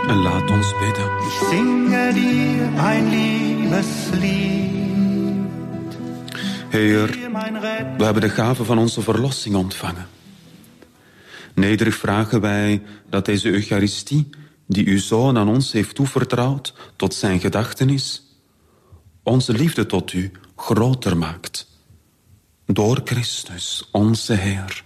En laat ons bidden. Ich singe dir ein Liebeslied. Heer, we hebben de gave van onze verlossing ontvangen. Nederig vragen wij dat deze Eucharistie, die uw Zoon aan ons heeft toevertrouwd tot zijn gedachtenis, onze liefde tot u groter maakt. Door Christus, onze Heer.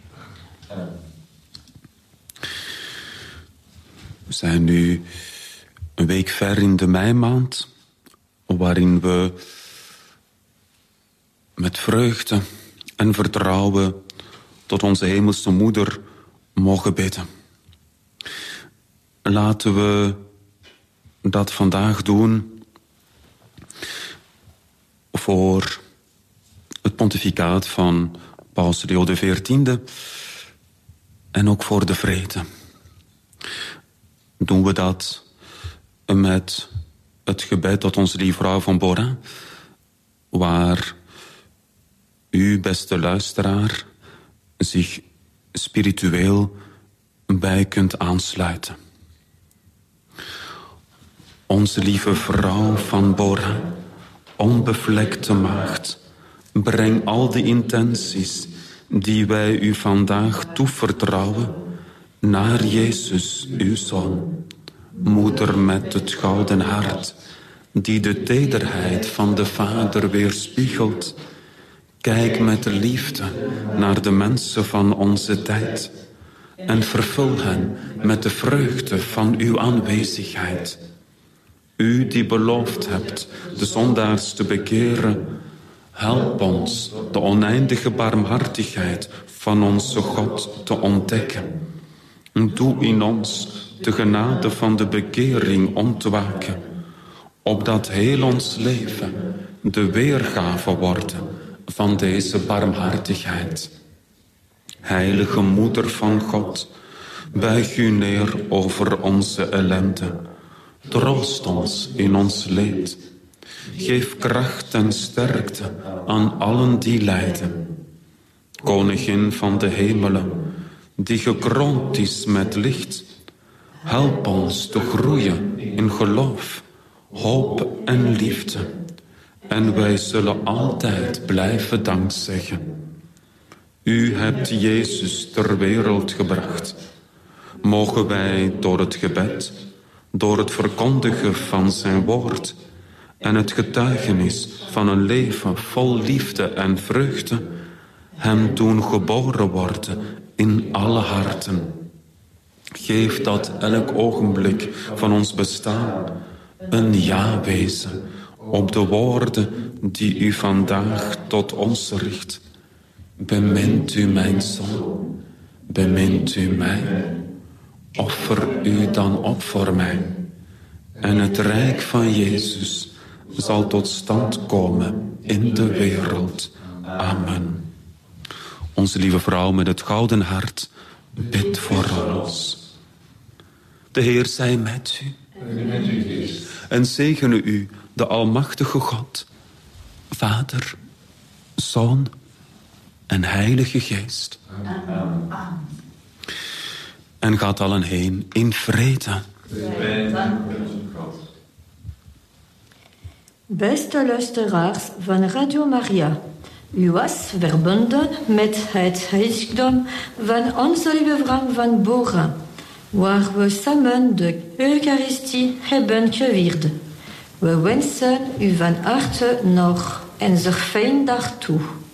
We zijn nu een week ver in de meimaand, waarin we met vreugde en vertrouwen tot onze hemelse moeder mogen bidden. Laten we dat vandaag doen voor het pontificaat van Paus Leo XIV en ook voor de vrede. Doen we dat met het gebed tot onze lieve vrouw van Bora, waar u, beste luisteraar, zich spiritueel bij kunt aansluiten. Onze lieve vrouw van Bora, onbevlekte maagd, breng al de intenties die wij u vandaag toevertrouwen naar Jezus, uw Zoon, moeder met het gouden hart, die de tederheid van de Vader weerspiegelt. Kijk met liefde naar de mensen van onze tijd en vervul hen met de vreugde van uw aanwezigheid. U die beloofd hebt de zondaars te bekeren, help ons de oneindige barmhartigheid van onze God te ontdekken. Doe in ons de genade van de bekering ontwaken, opdat heel ons leven de weergave wordt van deze barmhartigheid. Heilige Moeder van God, buig u neer over onze ellende. Troost ons in ons leed. Geef kracht en sterkte aan allen die lijden. Koningin van de hemelen, die gekroond is met licht, help ons te groeien in geloof, hoop en liefde. En wij zullen altijd blijven dankzeggen. U hebt Jezus ter wereld gebracht. Mogen wij door het gebed, door het verkondigen van zijn woord en het getuigenis van een leven vol liefde en vreugde hem doen geboren worden in alle harten. Geef dat elk ogenblik van ons bestaan een ja wezen op de woorden die u vandaag tot ons richt. Bemint u mijn Zoon, bemint u mij, offer u dan op voor mij. En het rijk van Jezus zal tot stand komen in de wereld. Amen. Onze lieve vrouw met het gouden hart, bid voor ons. De Heer zij met u. En zegene u, de almachtige God, Vader, Zoon en Heilige Geest. Amen. En gaat allen heen in vrede. Beste luisteraars van Radio Maria, u was verbonden met het heiligdom van onze lieve vrouw van Bora, waar we samen de Eucharistie hebben gevierd. We wensen u van harte nog een zeer fijne dag toe.